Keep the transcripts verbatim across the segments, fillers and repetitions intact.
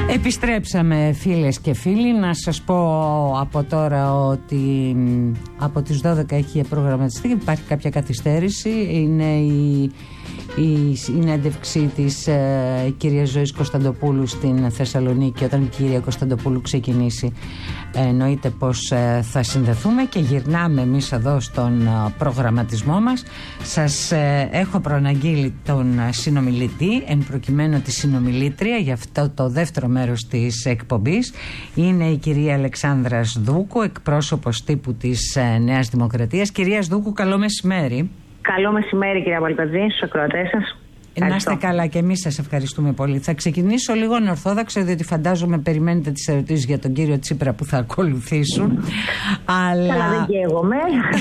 Επιστρέψαμε, φίλες και φίλοι. Να σας πω από τώρα ότι από τις δώδεκα έχει προγραμματιστεί. Υπάρχει κάποια καθυστέρηση. Είναι η, η συνέντευξη της ε, κυρίας Ζωής Κωνσταντοπούλου στην Θεσσαλονίκη. Όταν η κυρία Κωνσταντοπούλου ξεκινήσει, ε, εννοείται πως ε, θα συνδεθούμε και γυρνάμε εμείς εδώ στον ε, προγραμματισμό μας. Σας ε, έχω προαναγγείλει τον ε, συνομιλητή, εν προκειμένου τη συνομιλήτρια για αυτό το δεύτερο μέρος της εκπομπής. Είναι η κυρία Αλεξάνδρα Σδούκου, εκπρόσωπος τύπου της ε, Νέας Δημοκρατίας. Κυρία Σδούκου, καλό μεσημέρι. Καλό μεσημέρι, κυρία Μπαλτατζή, στους ακροατές σας. Να είστε καλά, και εμείς σας ευχαριστούμε πολύ. Θα ξεκινήσω λίγο ανορθόδοξα, διότι φαντάζομαι περιμένετε τις ερωτήσεις για τον κύριο Τσίπρα που θα ακολουθήσουν. Αλλά Καλά, δεν καίγομαι.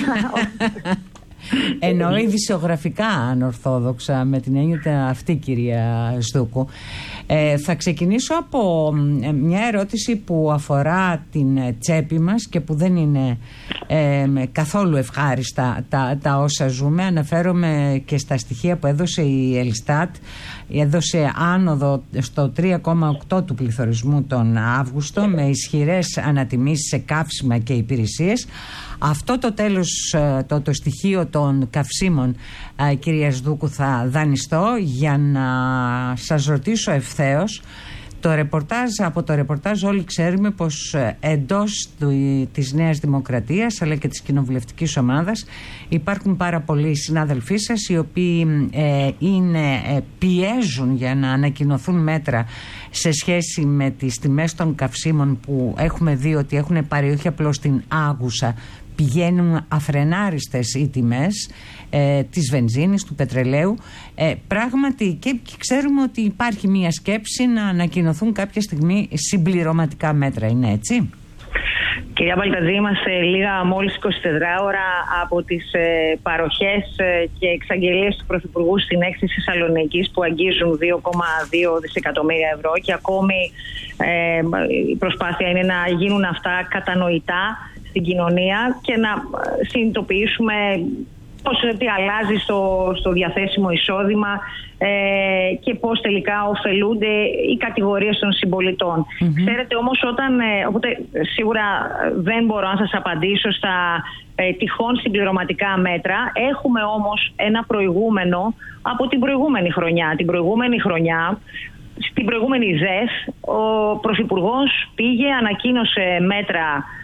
Εννοεί ειδησιογραφικά ανορθόδοξα, με την έννοια αυτή, κυρία Σδούκου. Ε, θα ξεκινήσω από μια ερώτηση που αφορά την τσέπη μας και που δεν είναι ε, καθόλου ευχάριστα τα, τα όσα ζούμε. Αναφέρομαι και στα στοιχεία που έδωσε η Ελστάτ. Έδωσε άνοδο στο τρία κόμμα οκτώ του πληθωρισμού τον Αύγουστο, με ισχυρές ανατιμήσεις σε καύσιμα και υπηρεσίες. Αυτό το τέλος, το, το στοιχείο των καυσίμων, κυρία Σδούκου, θα δανειστώ για να σας ρωτήσω ευθέως. Το ρεπορτάζ, από το ρεπορτάζ όλοι ξέρουμε πως εντός του, της Νέας Δημοκρατίας αλλά και της κοινοβουλευτικής ομάδας υπάρχουν πάρα πολλοί συνάδελφοί σας οι οποίοι ε, είναι, ε, πιέζουν για να ανακοινωθούν μέτρα σε σχέση με τις τιμές των καυσίμων, που έχουμε δει ότι έχουν πάρει όχι απλώς στην άγουσα, πηγαίνουν αφρενάριστες οι τιμές ε, της βενζίνης, του πετρελαίου. Ε, πράγματι, και, και ξέρουμε ότι υπάρχει μια σκέψη να ανακοινωθούν κάποια στιγμή συμπληρωματικά μέτρα. Είναι έτσι? Κυρία Μπαλτατζή, είμαστε λίγα μόλις είκοσι τέσσερις ώρα από τις ε, παροχές ε, και εξαγγελίες του Πρωθυπουργού στην έκθεση της Θεσσαλονίκης, που αγγίζουν δύο κόμμα δύο δισεκατομμύρια ευρώ, και ακόμη ε, η προσπάθεια είναι να γίνουν αυτά κατανοητά στην κοινωνία και να συνειδητοποιήσουμε πώς τι αλλάζει στο, στο διαθέσιμο εισόδημα ε, και πώς τελικά ωφελούνται οι κατηγορίες των συμπολιτών. Mm-hmm. Ξέρετε όμως, όταν, ε, οπότε σίγουρα δεν μπορώ να σας απαντήσω στα ε, τυχόν συμπληρωματικά μέτρα. Έχουμε όμως ένα προηγούμενο από την προηγούμενη χρονιά. Την προηγούμενη χρονιά, στην προηγούμενη ΖΕΘ, ο Πρωθυπουργός πήγε, ανακοίνωσε μέτρα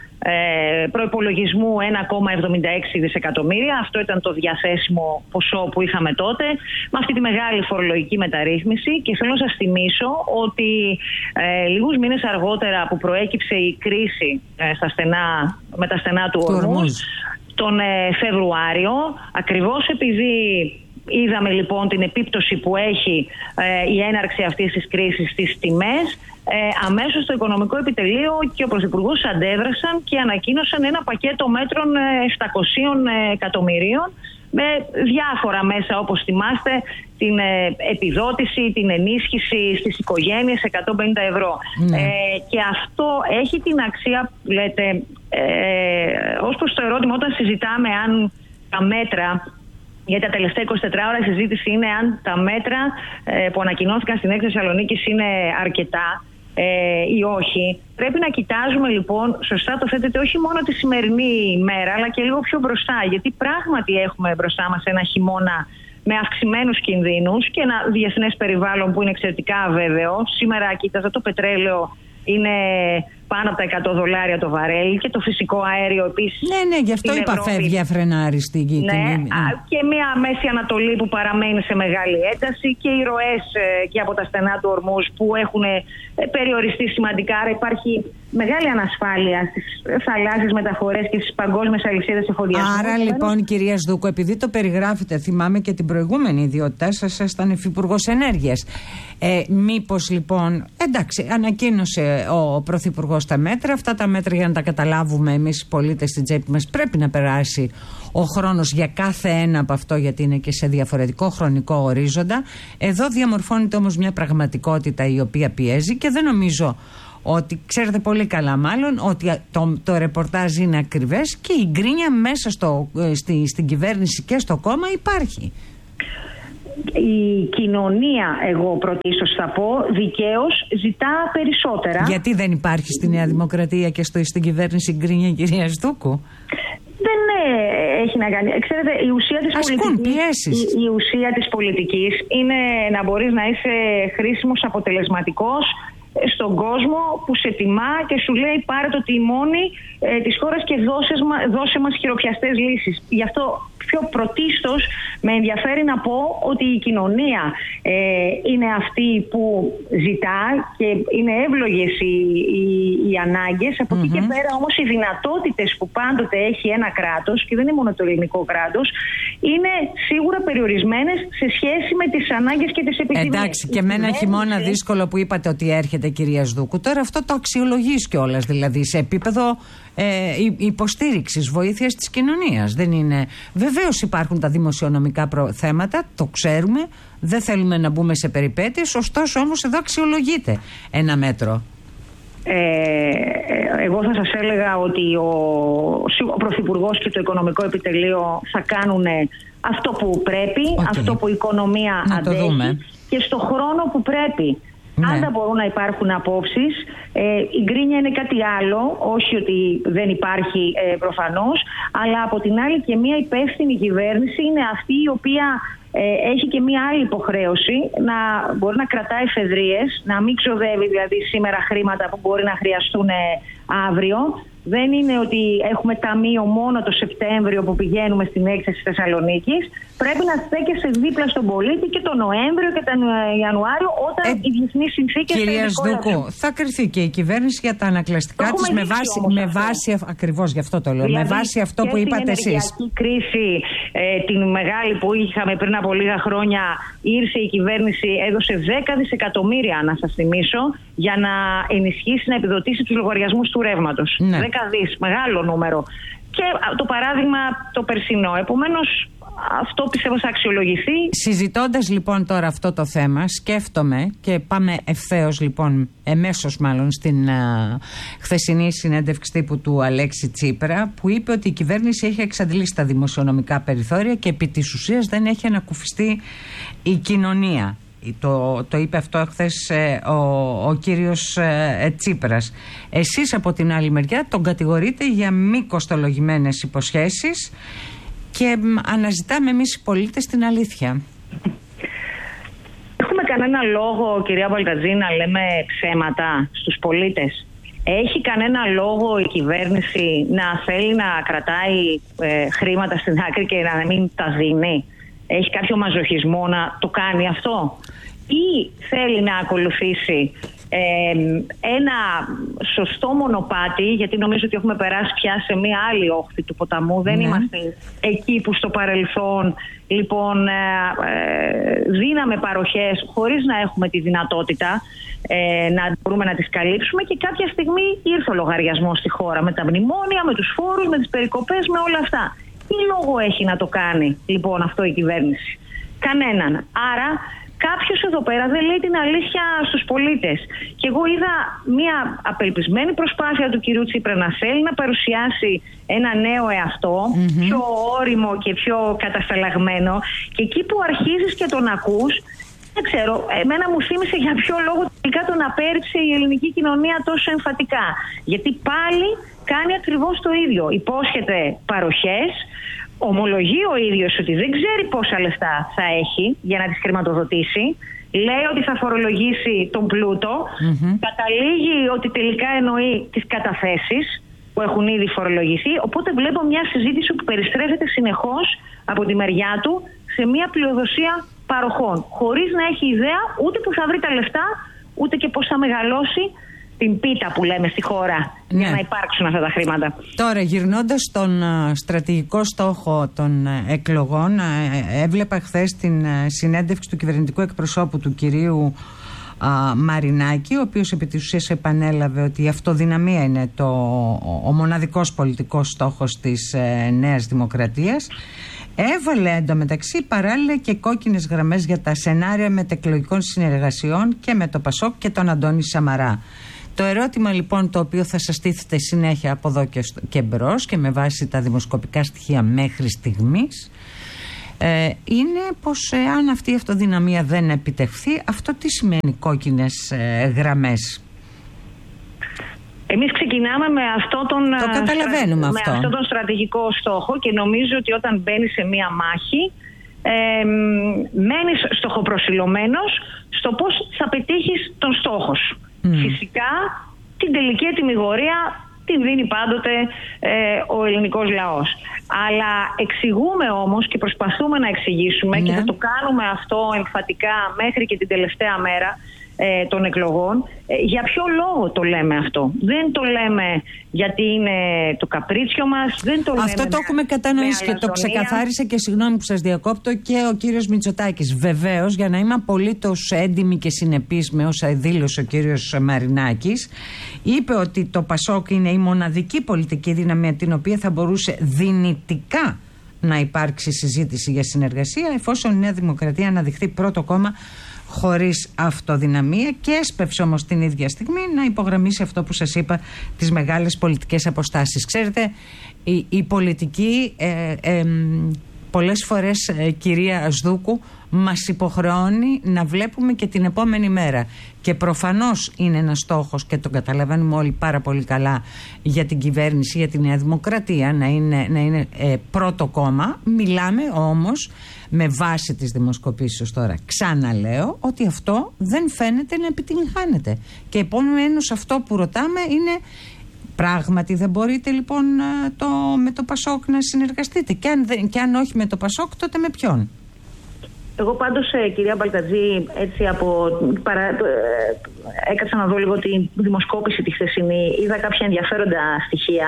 Ε, προϋπολογισμού ένα κόμμα εβδομήντα έξι δισεκατομμύρια. Αυτό ήταν το διαθέσιμο ποσό που είχαμε τότε, με αυτή τη μεγάλη φορολογική μεταρρύθμιση. Και θέλω να σας θυμίσω ότι ε, λίγους μήνες αργότερα που προέκυψε η κρίση ε, στα στενά, με τα στενά του Ορμούζ, τον ε, Φεβρουάριο, ακριβώς επειδή είδαμε λοιπόν την επίπτωση που έχει ε, η έναρξη αυτής της κρίσης στις τιμές, ε, αμέσως το Οικονομικό Επιτελείο και ο Πρωθυπουργός αντέδρασαν και ανακοίνωσαν ένα πακέτο μέτρων ε, επτακόσια εκατομμυρίων, με διάφορα μέσα, όπως θυμάστε, την ε, επιδότηση, την ενίσχυση στις οικογένειες εκατόν πενήντα ευρώ. Ναι. Ε, και αυτό έχει την αξία, λέτε, ε, ως προς το ερώτημα, όταν συζητάμε αν τα μέτρα, γιατί τα τελευταία είκοσι τέσσερις ώρα η συζήτηση είναι αν τα μέτρα ε, που ανακοινώθηκαν στην έκθεση Θεσσαλονίκης είναι αρκετά ε, ή όχι. Πρέπει να κοιτάζουμε λοιπόν, σωστά το θέτετε, όχι μόνο τη σημερινή ημέρα, αλλά και λίγο πιο μπροστά. Γιατί πράγματι έχουμε μπροστά μας ένα χειμώνα με αυξημένους κινδύνους και ένα διεθνές περιβάλλον που είναι εξαιρετικά βέβαιο. Σήμερα κοίταζα, το πετρέλαιο είναι πάνω από τα εκατό δολάρια το βαρέλι και το φυσικό αέριο επίσης. Ναι, ναι, γι' αυτό είπα φεύγει αφρενάριστη η γη. Ναι, ναι, και μια Μέση Ανατολή που παραμένει σε μεγάλη ένταση και οι ροές ε, και από τα στενά του Ορμούζ που έχουν ε, περιοριστεί σημαντικά. Άρα υπάρχει μεγάλη ανασφάλεια στις θαλάσσιες μεταφορές και στις παγκόσμιες αλυσίδες εφοδιασμού. Άρα λοιπόν, κυρία Σδούκου, επειδή το περιγράφετε, θυμάμαι και την προηγούμενη ιδιότητά σας, ήσασταν υφυπουργός ενέργειας. Ε, μήπως λοιπόν, εντάξει, ανακοίνωσε ο Πρωθυπουργός τα μέτρα, αυτά τα μέτρα, για να τα καταλάβουμε εμείς οι πολίτες στην τσέπη μας, πρέπει να περάσει ο χρόνος για κάθε ένα από αυτό, γιατί είναι και σε διαφορετικό χρονικό ορίζοντα. Εδώ διαμορφώνεται όμως μια πραγματικότητα η οποία πιέζει, και δεν νομίζω ότι, ξέρετε πολύ καλά μάλλον, ότι το, το ρεπορτάζ είναι ακριβές, και η γκρίνια μέσα στο, στη, στην κυβέρνηση και στο κόμμα υπάρχει. η κοινωνία, εγώ πρωτίστως θα πω, δικαίως ζητά περισσότερα. Γιατί δεν υπάρχει στη Νέα Δημοκρατία και στο, στην κυβέρνηση γκρίνια, κυρία Σδούκου? Δεν έχει να κάνει. Ξέρετε, η ουσία της πολιτικής, η, η ουσία της πολιτικής είναι να μπορείς να είσαι χρήσιμος, αποτελεσματικός στον κόσμο που σε τιμά και σου λέει πάρε το τιμόνι ε, της χώρας και δώσε, δώσε μας χειροπιαστές λύσεις. Γι' αυτό πιο πρωτίστως με ενδιαφέρει να πω ότι η κοινωνία ε, είναι αυτή που ζητά και είναι εύλογες οι, οι, οι ανάγκες. Από mm-hmm. εκεί και πέρα όμως οι δυνατότητες που πάντοτε έχει ένα κράτος, και δεν είναι μόνο το ελληνικό κράτος, είναι σίγουρα περιορισμένες σε σχέση με τις ανάγκες και τις επιθυμίες. Εντάξει, και με ένα χειμώνα δύσκολο που είπατε ότι έρχεται, κυρία Σδούκου, τώρα αυτό το αξιολογείς κιόλας, δηλαδή σε επίπεδο ε, υποστήριξης, βοήθειας της κοινωνίας. Δεν είναι. Βεβαίως υπάρχουν τα δημοσιονομικά προ... θέματα, το ξέρουμε, δεν θέλουμε να μπούμε σε περιπέτειες, ωστόσο όμως εδώ αξιολογείται ένα μέτρο. Ε, εγώ θα σας έλεγα ότι ο, ο Πρωθυπουργός και το Οικονομικό Επιτελείο θα κάνουν αυτό που πρέπει, okay. αυτό που η οικονομία να αντέχει και στο χρόνο που πρέπει. Ναι. Πάντα μπορούν να υπάρχουν απόψεις. Ε, η γκρίνια είναι κάτι άλλο, όχι ότι δεν υπάρχει ε, προφανώς, αλλά από την άλλη και μια υπεύθυνη κυβέρνηση είναι αυτή η οποία ε, έχει και μια άλλη υποχρέωση να μπορεί να κρατάει φεδρίες, να μην ξοδεύει δηλαδή σήμερα χρήματα που μπορεί να χρειαστούν ε, αύριο. Δεν είναι ότι έχουμε ταμείο μόνο το Σεπτέμβριο που πηγαίνουμε στην έκθεση της Θεσσαλονίκης. Πρέπει να στέκεσαι δίπλα στον πολίτη και τον Νοέμβριο και τον Ιανουάριο όταν ε, οι διεθνείς συνθήκες... Κυρία Σδούκου, θα κριθεί και η κυβέρνηση για τα ανακλαστικά της με βάση, με βάση ακριβώς γι' αυτό το λέω, δηλαδή, με βάση αυτό που είπατε εσείς. Στην κρίση ε, την μεγάλη που είχαμε πριν από λίγα χρόνια, ήρθε η κυβέρνηση, έδωσε δέκα δισεκατομμύρια, να σας θυμίσω, για να ενισχύσει, να επιδοτήσει τους λογαριασμούς του ρεύματος. Ναι. δέκα δις, μεγάλο νούμερο. Και το παράδειγμα το περσινό. Επομένως, αυτό πιστεύω θα αξιολογηθεί. Συζητώντας λοιπόν τώρα αυτό το θέμα, σκέφτομαι και πάμε ευθέως λοιπόν, εμέσως μάλλον, στην α, χθεσινή συνέντευξη τύπου του Αλέξη Τσίπρα, που είπε ότι η κυβέρνηση έχει εξαντλήσει τα δημοσιονομικά περιθώρια και επί της ουσίας δεν έχει ανακουφιστεί η κοινωνία. Το, το είπε αυτό χθες ε, ο, ο κύριος ε, Τσίπρας. Εσείς από την άλλη μεριά τον κατηγορείτε για μη κοστολογημένες υποσχέσεις και αναζητάμε εμείς οι πολίτες την αλήθεια. Έχουμε κανένα λόγο, κυρία Μπαλτατζή, να λέμε ψέματα στους πολίτες? Έχει κανένα λόγο η κυβέρνηση να θέλει να κρατάει ε, χρήματα στην άκρη και να μην τα δίνει? Έχει κάποιο μαζοχισμό να το κάνει αυτό? Ή θέλει να ακολουθήσει ε, ένα σωστό μονοπάτι, γιατί νομίζω ότι έχουμε περάσει πια σε μία άλλη όχθη του ποταμού. Δεν ναι. είμαστε εκεί που στο παρελθόν λοιπόν ε, ε, δίναμε παροχές χωρίς να έχουμε τη δυνατότητα ε, να μπορούμε να τις καλύψουμε, και κάποια στιγμή ήρθε ο λογαριασμός στη χώρα με τα μνημόνια, με τους φόρους, με τις περικοπές, με όλα αυτά. Τι λόγο έχει να το κάνει λοιπόν αυτό η κυβέρνηση? Κανέναν. Άρα κάποιος εδώ πέρα δεν λέει την αλήθεια στους πολίτες. Και εγώ είδα μια απελπισμένη προσπάθεια του κυρίου Τσίπρα να θέλει να παρουσιάσει ένα νέο εαυτό, mm-hmm. πιο όριμο και πιο κατασταλαγμένο, και εκεί που αρχίζεις και τον ακούς, δεν ξέρω, εμένα μου θύμισε για ποιο λόγο τελικά τον απέρριψε η ελληνική κοινωνία τόσο εμφατικά. Γιατί πάλι κάνει ακριβώς το ίδιο. Υπόσχεται παροχές, ομολογεί ο ίδιος ότι δεν ξέρει πόσα λεφτά θα έχει για να τις χρηματοδοτήσει, λέει ότι θα φορολογήσει τον πλούτο, mm-hmm. καταλήγει ότι τελικά εννοεί τις καταθέσεις που έχουν ήδη φορολογηθεί. Οπότε βλέπω μια συζήτηση που περιστρέφεται συνεχώς από τη μεριά του σε μια πλειοδοσία παροχών, χωρίς να έχει ιδέα ούτε που θα βρει τα λεφτά, ούτε και πώς θα μεγαλώσει την πίτα που λέμε στη χώρα, ναι. για να υπάρξουν αυτά τα χρήματα. Τώρα, γυρνώντας στον uh, στρατηγικό στόχο των uh, εκλογών, uh, έβλεπα χθες την uh, συνέντευξη του κυβερνητικού εκπροσώπου του κυρίου uh, Μαρινάκη, ο οποίος επί της ουσίας επανέλαβε ότι η αυτοδυναμία είναι το, ο, ο μοναδικός πολιτικός στόχος της uh, Νέας Δημοκρατίας. Έβαλε εντωμεταξύ παράλληλα και κόκκινες γραμμές για τα σενάρια μετεκλογικών συνεργασιών και με το Πασόκ και τον Αντώνη Σαμαρά. Το ερώτημα λοιπόν, το οποίο θα σας τίθεται συνέχεια από εδώ και, και μπρος και με βάση τα δημοσκοπικά στοιχεία μέχρι στιγμής, ε, είναι πως ε, αν αυτή η αυτοδυναμία δεν επιτευχθεί, αυτό τι σημαίνει κόκκινες ε, γραμμές? Εμείς ξεκινάμε με, αυτό τον, το καταλαβαίνουμε με αυτό. αυτό τον στρατηγικό στόχο και νομίζω ότι όταν μπαίνεις σε μία μάχη ε, μένεις στοχοπροσιλωμένος στο πώς θα πετύχεις τον στόχο σου. Mm. Φυσικά την τελική ετυμηγορία την δίνει πάντοτε ε, ο ελληνικός λαός. Αλλά εξηγούμε όμως και προσπαθούμε να εξηγήσουμε, ναι, και θα το κάνουμε αυτό εμφατικά μέχρι και την τελευταία μέρα ε, των εκλογών. Ε, για ποιο λόγο το λέμε αυτό? Δεν το λέμε γιατί είναι το καπρίτσιο μας, δεν το λέμε. Αυτό το έχουμε κατανοήσει και το ξεκαθάρισε και, συγγνώμη που σας διακόπτω, και ο κύριος Μητσοτάκης. Βεβαίως, για να είμαι απολύτως έντιμη και συνεπής με όσα δήλωσε ο κύριος Μαρινάκης, είπε ότι το ΠΑΣΟΚ είναι η μοναδική πολιτική δύναμη με την οποία θα μπορούσε δυνητικά να υπάρξει συζήτηση για συνεργασία, εφόσον η Νέα Δημοκρατία αναδειχθεί πρώτο κόμμα χωρίς αυτοδυναμία, και έσπευσε όμως την ίδια στιγμή να υπογραμμίσει αυτό που σας είπα, τις μεγάλες πολιτικές αποστάσεις. Ξέρετε, η, η πολιτική ε, ε, πολλές φορές, ε, κυρία Σδούκου, μας υποχρεώνει να βλέπουμε και την επόμενη μέρα. Και προφανώς είναι ένας στόχος, και τον καταλαβαίνουμε όλοι πάρα πολύ καλά, για την κυβέρνηση, για τη Νέα Δημοκρατία να είναι, να είναι ε, πρώτο κόμμα. Μιλάμε όμως με βάση τις δημοσκοπήσεις τώρα. Ξαναλέω ότι αυτό δεν φαίνεται να επιτυγχάνεται. Και επομένως αυτό που ρωτάμε είναι, πράγματι δεν μπορείτε λοιπόν το, με το ΠΑΣΟΚ να συνεργαστείτε? Και αν, και αν όχι με το ΠΑΣΟΚ, τότε με ποιον? Εγώ πάντως, ε, κυρία Μπαλτατζή, έτσι από, παρα, ε, έκατσα να δω λίγο τη δημοσκόπηση τη χθεσινή, είδα κάποια ενδιαφέροντα στοιχεία.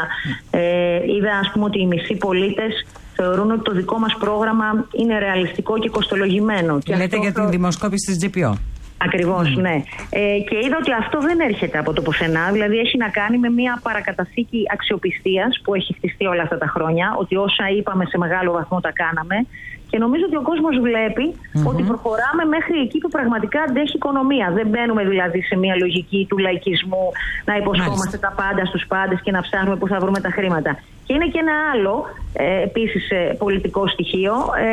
Ε, είδα, ας πούμε, ότι οι μισοί πολίτες θεωρούν ότι το δικό μας πρόγραμμα είναι ρεαλιστικό και κοστολογημένο. Και λέτε για την δημοσκόπηση της τζι πι ο. Ακριβώς, mm. ναι. Ε, και είδα ότι αυτό δεν έρχεται από το πουθενά, δηλαδή έχει να κάνει με μια παρακαταθήκη αξιοπιστίας που έχει χτιστεί όλα αυτά τα χρόνια, ότι όσα είπαμε σε μεγάλο βαθμό τα κάναμε. Και νομίζω ότι ο κόσμος βλέπει mm-hmm. ότι προχωράμε μέχρι εκεί που πραγματικά αντέχει η οικονομία. Δεν μπαίνουμε δηλαδή σε μια λογική του λαϊκισμού να υποσχόμαστε τα πάντα στους πάντες και να ψάχνουμε πού θα βρούμε τα χρήματα. Και είναι και ένα άλλο ε, επίσης ε, πολιτικό στοιχείο, ε,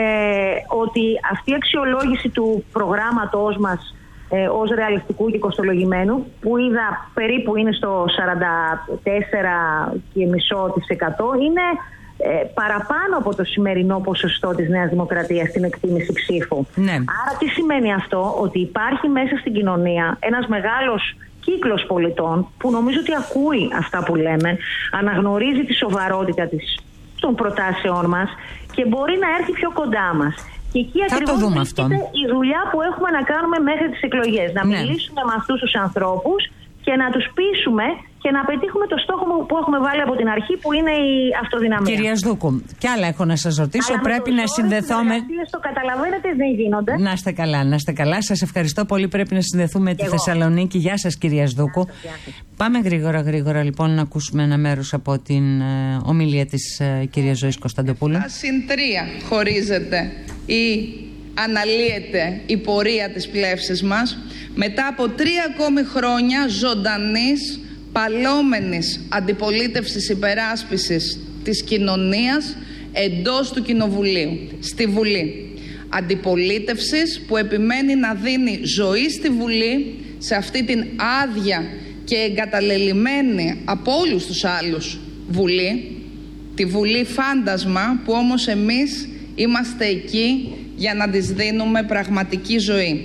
ότι αυτή η αξιολόγηση του προγράμματός μας ε, ως ρεαλιστικού και κοστολογημένου, που είδα περίπου είναι στο σαράντα τέσσερα κόμμα πέντε τοις εκατό, είναι Ε, παραπάνω από το σημερινό ποσοστό της Νέας Δημοκρατίας στην εκτίμηση ψήφου. Ναι. Άρα τι σημαίνει αυτό? Ότι υπάρχει μέσα στην κοινωνία ένας μεγάλος κύκλος πολιτών που νομίζω ότι ακούει αυτά που λέμε, αναγνωρίζει τη σοβαρότητα της, των προτάσεών μας και μπορεί να έρθει πιο κοντά μας. Και εκεί ακριβώς βρίσκεται η δουλειά που έχουμε να κάνουμε μέχρι τις εκλογές. Να ναι. μιλήσουμε με αυτούς τους ανθρώπους και να τους πείσουμε και να πετύχουμε το στόχο που έχουμε βάλει από την αρχή, που είναι η αυτοδυναμία. Κυρία Σδούκου, κι άλλα έχω να σας ρωτήσω. Αλλά πρέπει να συνδεθούμε. Το καταλαβαίνετε, δεν γίνονται. Να είστε καλά, να είστε καλά. Σας ευχαριστώ πολύ. Πρέπει να συνδεθούμε με τη Θεσσαλονίκη. Γεια σας, κυρία Σδούκου. Πάμε γρήγορα, γρήγορα λοιπόν να ακούσουμε ένα μέρος από την ε, ομιλία της ε, κυρίας Ζωής Κωνσταντοπούλου. Συν τρία χωρίζεται ή αναλύεται η πορεία της πλεύσης μας μετά από τρία ακόμη χρόνια ζωντανής, παλόμενης αντιπολίτευσης υπεράσπισης της κοινωνίας εντός του Κοινοβουλίου, στη Βουλή. Αντιπολίτευσης που επιμένει να δίνει ζωή στη Βουλή, σε αυτή την άδεια και εγκαταλελειμμένη από όλους τους άλλους Βουλή, τη Βουλή φάντασμα που όμως εμείς είμαστε εκεί για να της δίνουμε πραγματική ζωή.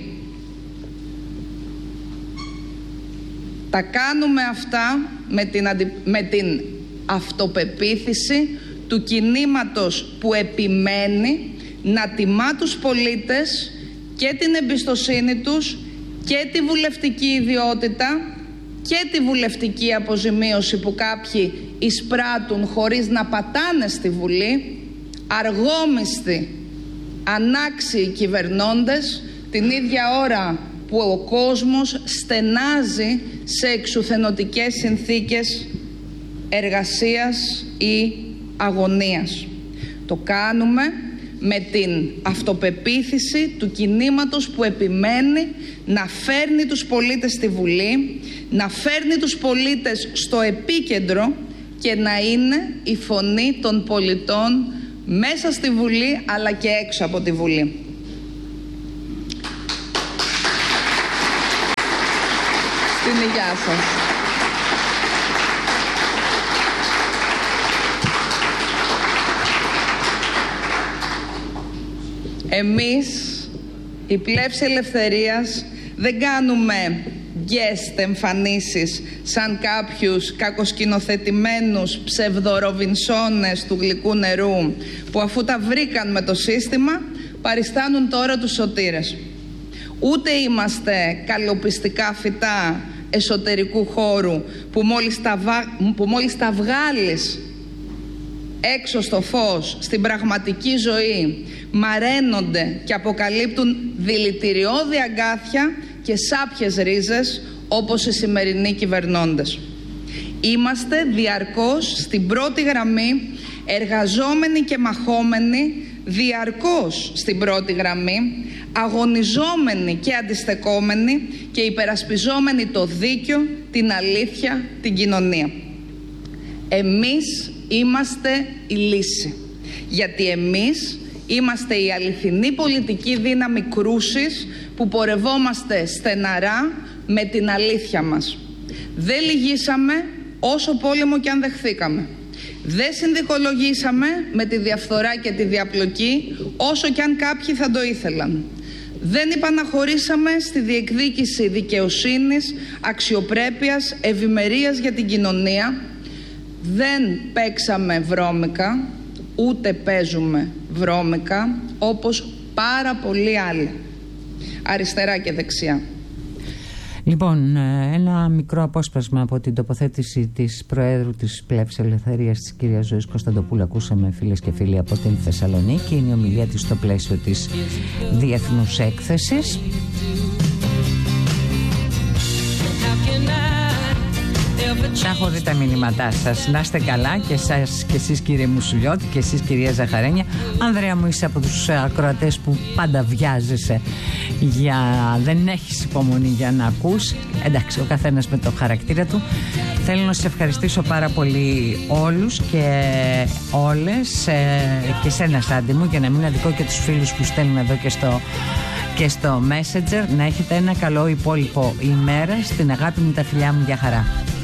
Τα κάνουμε αυτά με την, αντι... με την αυτοπεποίθηση του κινήματος που επιμένει να τιμά τους πολίτες και την εμπιστοσύνη τους και τη βουλευτική ιδιότητα και τη βουλευτική αποζημίωση που κάποιοι εισπράττουν χωρίς να πατάνε στη Βουλή, αργόμιστοι, ανάξιοι κυβερνώντες, την ίδια ώρα που ο κόσμος στενάζει σε εξουθενωτικές συνθήκες εργασίας ή αγωνίας. Το κάνουμε με την αυτοπεποίθηση του κινήματος που επιμένει να φέρνει τους πολίτες στη Βουλή, να φέρνει τους πολίτες στο επίκεντρο και να είναι η φωνή των πολιτών μέσα στη Βουλή αλλά και έξω από τη Βουλή. Στην υγειά σας. Εμείς, η Πλεύση Ελευθερίας, δεν κάνουμε guest εμφανίσεις σαν κάποιους κακοσκηνοθετημένους ψευδοροβινσόνες του γλυκού νερού που αφού τα βρήκαν με το σύστημα παριστάνουν τώρα τους σωτήρες. Ούτε είμαστε καλοπιστικά φυτά εσωτερικού χώρου που μόλις τα, βα... που μόλις τα βγάλεις έξω στο φως, στην πραγματική ζωή, μαραίνονται και αποκαλύπτουν δηλητηριώδη αγκάθια και σάπιες ρίζες όπως οι σημερινοί κυβερνώντες. Είμαστε διαρκώς στην πρώτη γραμμή, εργαζόμενοι και μαχόμενοι διαρκώς στην πρώτη γραμμή, αγωνιζόμενοι και αντιστεκόμενοι και υπερασπιζόμενοι το δίκαιο, την αλήθεια, την κοινωνία. Εμείς είμαστε η λύση, γιατί εμείς είμαστε η αληθινή πολιτική δύναμη κρούσης που πορευόμαστε στεναρά με την αλήθεια μας. Δεν λυγίσαμε όσο πόλεμο κι αν δεχθήκαμε. Δεν συνδικολογήσαμε με τη διαφθορά και τη διαπλοκή όσο κι αν κάποιοι θα το ήθελαν. Δεν υπαναχωρήσαμε στη διεκδίκηση δικαιοσύνης, αξιοπρέπειας, ευημερίας για την κοινωνία. Δεν παίξαμε βρώμικα, ούτε παίζουμε βρώμικα, όπως πάρα πολλοί άλλοι, αριστερά και δεξιά. Λοιπόν, ένα μικρό απόσπασμα από την τοποθέτηση της Προέδρου της Πλεύσης Ελευθερίας, της κυρίας Ζωής Κωνσταντοπούλου, ακούσαμε, φίλες και φίλοι, από την Θεσσαλονίκη. Είναι η ομιλία της στο πλαίσιο της Διεθνούς Έκθεσης. Να έχω δει τα μηνύματά σας. Να είστε καλά και εσάς και εσείς, κύριε Μουσουλιώτη, και εσείς, κυρία Ζαχαρένια. Ανδρέα μου, είσαι από τους ακροατές που πάντα βιάζεσαι, για... δεν έχεις υπομονή για να ακούς. Εντάξει, ο καθένας με το χαρακτήρα του. Θέλω να σας ευχαριστήσω πάρα πολύ όλους και όλες, ε, και σένα, Σάντι μου, για να μην αδικώ και τους φίλους που στέλνουν εδώ και στο και στο Messenger. Να έχετε ένα καλό υπόλοιπο ημέρα. Στην αγάπη μου, τα φιλιά μου, για χαρά.